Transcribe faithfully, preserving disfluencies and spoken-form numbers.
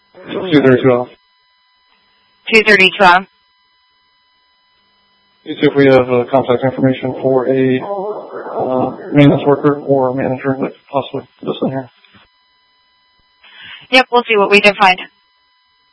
two thirty-two off. two thirty-two off. You see if we have uh, contact information for a uh, maintenance worker or a manager that possibly put us in here. Yep, we'll see what we can find.